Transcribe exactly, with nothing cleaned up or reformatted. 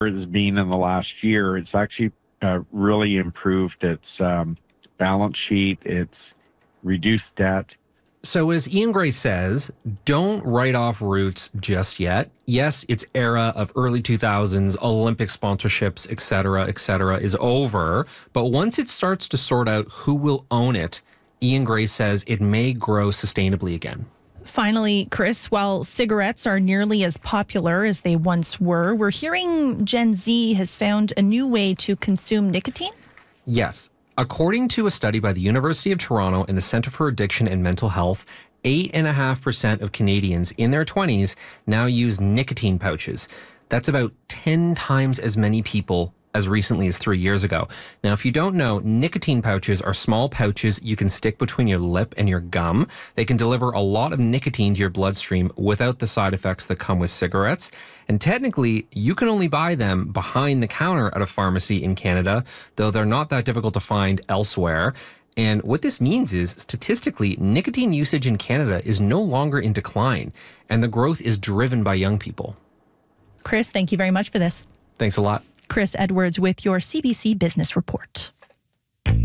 has been in the last year. It's actually uh, really improved its um, balance sheet, its reduced debt. So as Ian Gray says, don't write off Roots just yet. Yes, its era of early two thousands, Olympic sponsorships, et cetera, et cetera, is over. But once it starts to sort out who will own it, Ian Gray says it may grow sustainably again. Finally, Chris, while cigarettes are nearly as popular as they once were, we're hearing Gen Z has found a new way to consume nicotine? Yes. According to a study by the University of Toronto and the Centre for Addiction and Mental Health, eight point five percent of Canadians in their twenties now use nicotine pouches. That's about ten times as many people as recently as three years ago. Now, if you don't know, nicotine pouches are small pouches you can stick between your lip and your gum. They can deliver a lot of nicotine to your bloodstream without the side effects that come with cigarettes. And technically, you can only buy them behind the counter at a pharmacy in Canada, though they're not that difficult to find elsewhere. And what this means is, statistically, nicotine usage in Canada is no longer in decline, and the growth is driven by young people. Chris, thank you very much for this. Thanks a lot. Chris Edwards with your C B C Business Report.